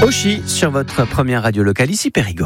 Oshi sur votre première radio locale, ici Périgord.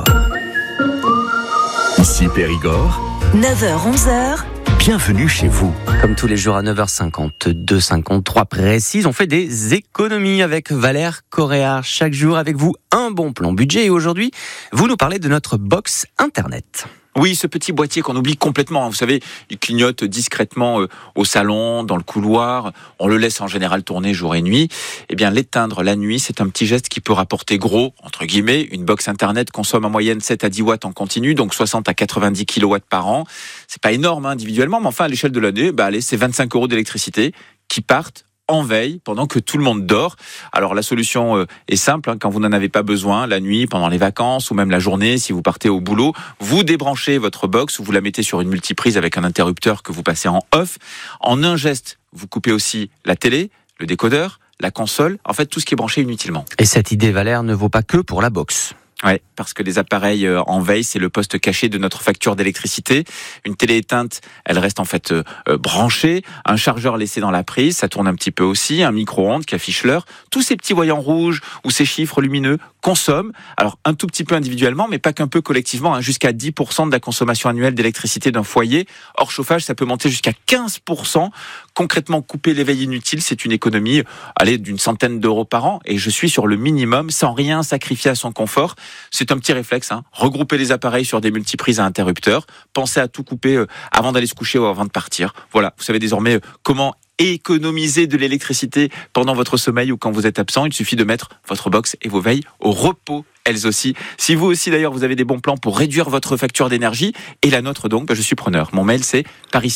Ici Périgord, 9h-11h. bienvenue chez vous. Comme tous les jours à 9h52, 53 précises, on fait des économies avec Valère Correa. Chaque jour avec vous, un bon plan budget. Et aujourd'hui, vous nous parlez de notre box internet. Oui, ce petit boîtier qu'on oublie complètement. Vous savez, il clignote discrètement au salon, dans le couloir. On le laisse en général tourner jour et nuit. Eh bien, l'éteindre la nuit, c'est un petit geste qui peut rapporter gros, entre guillemets. Une box internet consomme en moyenne 7 à 10 watts en continu, donc 60 à 90 kilowatts par an. C'est pas énorme individuellement, mais enfin, à l'échelle de l'année, c'est 25 € d'électricité qui partent en veille, pendant que tout le monde dort. Alors la solution est simple, quand vous n'en avez pas besoin, la nuit, pendant les vacances, ou même la journée, si vous partez au boulot, vous débranchez votre box, ou vous la mettez sur une multiprise avec un interrupteur que vous passez en off. En un geste, vous coupez aussi la télé, le décodeur, la console, en fait tout ce qui est branché inutilement. Et cette idée, Valère, ne vaut pas que pour la box. Ouais, parce que les appareils en veille, c'est le poste caché de notre facture d'électricité. Une télé éteinte, elle reste en fait branchée. Un chargeur laissé dans la prise, ça tourne un petit peu aussi. Un micro-ondes qui affiche l'heure. Tous ces petits voyants rouges ou ces chiffres lumineux consomment. Alors un tout petit peu individuellement, mais pas qu'un peu collectivement. Jusqu'à 10% de la consommation annuelle d'électricité d'un foyer. Hors chauffage, ça peut monter jusqu'à 15%. Concrètement, couper les veilles inutiles, c'est une économie d'une centaine d'euros par an. Et je suis sur le minimum, sans rien sacrifier à son confort. C'est un petit réflexe, regrouper les appareils sur des multiprises à interrupteurs, pensez à tout couper avant d'aller se coucher ou avant de partir. Voilà, vous savez désormais comment économiser de l'électricité pendant votre sommeil ou quand vous êtes absent. Il suffit de mettre votre box et vos veilles au repos, elles aussi. Si vous aussi d'ailleurs vous avez des bons plans pour réduire votre facture d'énergie, et la nôtre donc, je suis preneur. Mon mail c'est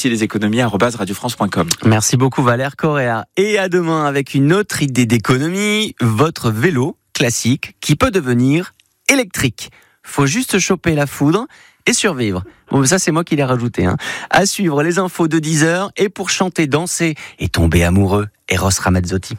pariciesleséconomies@radiofrance.com. Merci beaucoup Valère Correa. Et à demain avec une autre idée d'économie, votre vélo classique qui peut devenir électrique. Faut juste choper la foudre et survivre. Bon, ça c'est moi qui l'ai rajouté. À suivre les infos de 10h et pour chanter, danser et tomber amoureux, Eros Ramazzotti.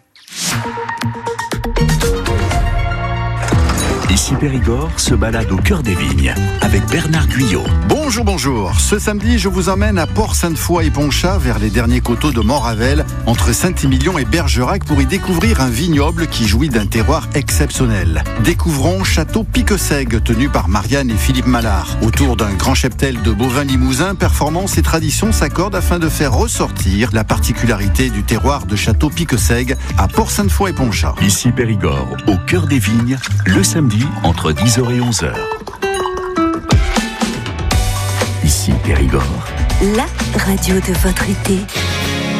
Ici Périgord se balade au cœur des vignes avec Bernard Guyot. Bonjour. Ce samedi, je vous emmène à Port-Sainte-Foy et Ponchat, vers les derniers coteaux de Montravel, entre Saint-Émilion et Bergerac, pour y découvrir un vignoble qui jouit d'un terroir exceptionnel. Découvrons Château Piquesègue, tenu par Marianne et Philippe Mallard. Autour d'un grand cheptel de bovins limousins, performance et tradition s'accordent afin de faire ressortir la particularité du terroir de Château Piquesègue à Port-Sainte-Foy et Ponchat. Ici Périgord, au cœur des vignes, le samedi entre 10h et 11h. Ici Périgord, La radio de votre été.